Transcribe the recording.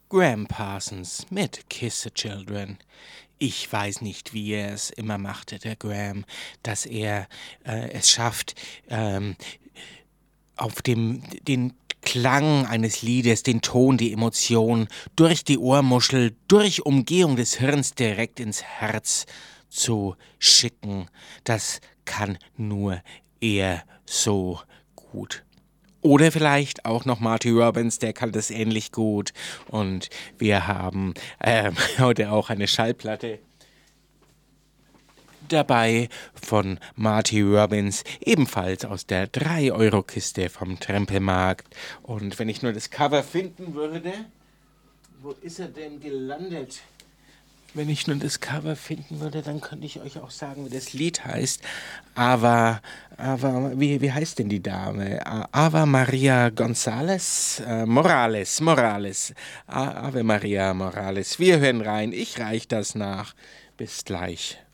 Graham Parsons mit Kiss the Children. Ich weiß nicht, wie er es immer machte, der Graham, dass er es schafft, auf den Klang eines Liedes, den Ton, die Emotion durch die Ohrmuschel, durch Umgehung des Hirns direkt ins Herz zu schicken. Das kann nur er so gut. Oder vielleicht auch noch Marty Robbins, der kann das ähnlich gut. Und wir haben heute auch eine Schallplatte dabei von Marty Robbins, ebenfalls aus der 3-Euro-Kiste vom Trempelmarkt. Und wenn ich nur das Cover finden würde, wo ist er denn gelandet? Wenn ich nur das Cover finden würde, dann könnte ich euch auch sagen, wie das Lied heißt. Wie heißt denn die Dame? Ava Maria González? Morales. Ave Maria Morales. Wir hören rein, ich reich das nach. Bis gleich.